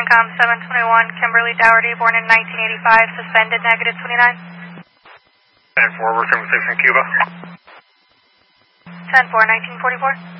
CONCOM 721, Kimberly Dougherty, born in 1985, suspended, negative 29. 10-4, we're conversation Cuba. 10-4, 1944.